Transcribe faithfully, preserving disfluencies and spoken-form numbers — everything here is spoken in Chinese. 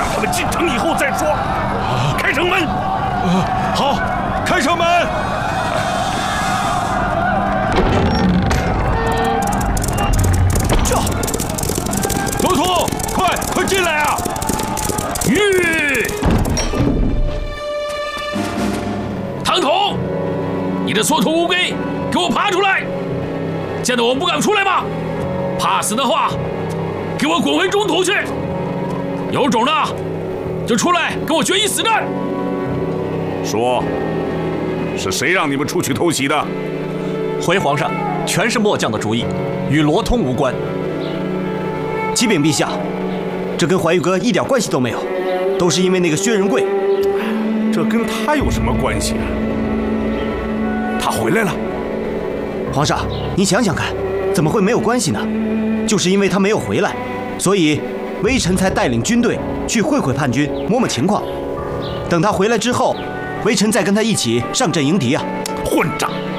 让他们进城以后再说。开城门！ 呃，好，开城门！ 这， 罗通，快快进来啊！ 吁！唐统，你的缩头乌龟，给我爬出来！见到我不敢出来吗？怕死的话，给我滚回中土去！有种的，就出来跟我决一死战！ 说，是谁让你们出去偷袭的？ 回皇上，全是末将的主意，与罗通无关。 启禀陛下，这跟怀玉哥一点关系都没有，都是因为那个薛仁贵。 这跟他有什么关系啊？他回来了。 皇上，你想想看，怎么会没有关系呢？就是因为他没有回来，所以微臣才带领军队去会会叛军，摸摸情况。等他回来之后，微臣再跟他一起上阵迎敌啊！ 混账！